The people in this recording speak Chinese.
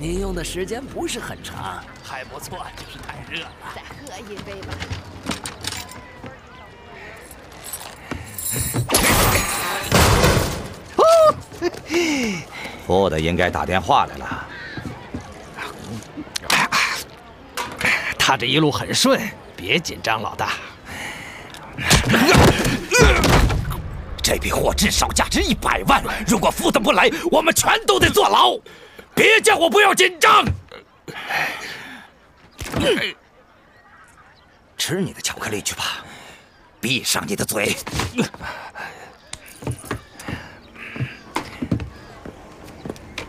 您用的时间不是很长，还不错，只是太热了。 再喝一杯吧。 副的应该打电话来了。 他这一路很顺，别紧张，老大。 这批货至少价值100万，如果副的不来，我们全都得坐牢。别叫我不要紧张。吃你的巧克力去吧，闭上你的嘴。